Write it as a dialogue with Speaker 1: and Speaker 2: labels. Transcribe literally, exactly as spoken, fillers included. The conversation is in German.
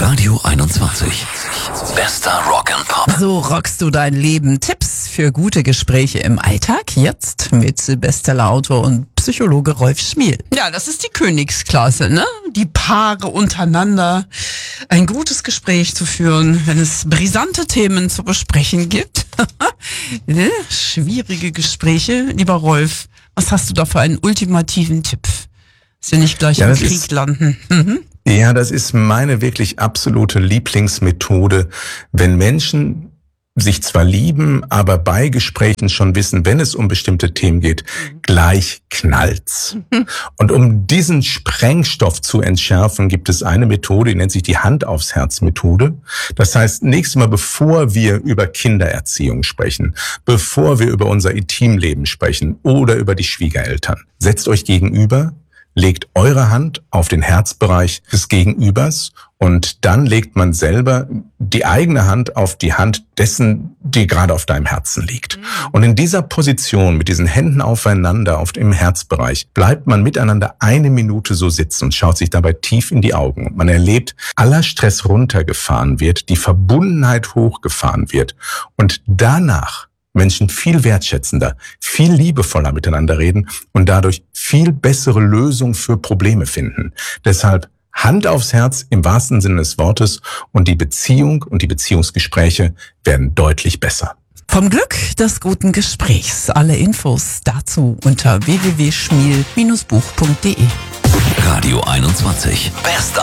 Speaker 1: Radio einundzwanzig. Bester Rock and Pop.
Speaker 2: So rockst du dein Leben. Tipps für gute Gespräche im Alltag. Jetzt mit Bestsellerautor und Psychologe Rolf Schmiel. Ja, das ist die Königsklasse, ne? Die Paare untereinander. Ein gutes Gespräch zu führen, wenn es brisante Themen zu besprechen gibt. Ne? Schwierige Gespräche. Lieber Rolf, was hast du da für einen ultimativen Tipp? Dass wir nicht gleich
Speaker 3: Ja,
Speaker 2: im
Speaker 3: das
Speaker 2: Krieg
Speaker 3: ist-
Speaker 2: landen. Mhm.
Speaker 3: Ja, das ist meine wirklich absolute Lieblingsmethode, wenn Menschen sich zwar lieben, aber bei Gesprächen schon wissen, wenn es um bestimmte Themen geht, gleich knallt's. Und um diesen Sprengstoff zu entschärfen, gibt es eine Methode, die nennt sich die Hand aufs Herz Methode. Das heißt, nächstes Mal, bevor wir über Kindererziehung sprechen, bevor wir über unser Intimleben sprechen oder über die Schwiegereltern, setzt euch gegenüber, legt eure Hand auf den Herzbereich des Gegenübers und dann legt man selber die eigene Hand auf die Hand dessen, die gerade auf deinem Herzen liegt. Und in dieser Position, mit diesen Händen aufeinander auf dem Herzbereich, bleibt man miteinander eine Minute so sitzen und schaut sich dabei tief in die Augen. Und man erlebt, aller Stress runtergefahren wird, die Verbundenheit hochgefahren wird und danach Menschen viel wertschätzender, viel liebevoller miteinander reden und dadurch viel bessere Lösungen für Probleme finden. Deshalb Hand aufs Herz im wahrsten Sinne des Wortes und die Beziehung und die Beziehungsgespräche werden deutlich besser.
Speaker 2: Vom Glück des guten Gesprächs. Alle Infos dazu unter w w w punkt schmiel Bindestrich buch punkt de.
Speaker 1: Radio einundzwanzig. Bester